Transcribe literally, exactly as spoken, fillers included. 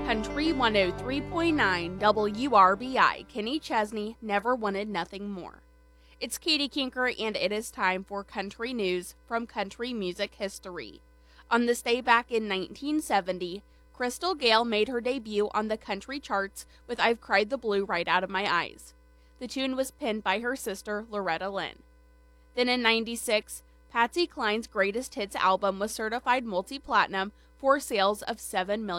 Country one oh three point nine W R B I, Kenny Chesney never wanted nothing more. It's Katie Kinker, and it is time for country news from country music history. On this day back in nineteen seventy, Crystal Gayle made her debut on the country charts with I've Cried the Blue Right Out of My Eyes. The tune was penned by her sister, Loretta Lynn. Then in ninety-six, Patsy Cline's Greatest Hits album was certified multi-platinum for sales of seven million